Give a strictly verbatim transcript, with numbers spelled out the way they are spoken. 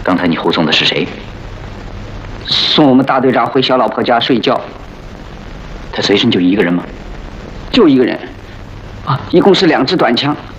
刚才你护送的是谁？ 送我们大队长回小老婆家睡觉。 他随身就一个人吗？ 就一个人。啊，一共是两支短枪。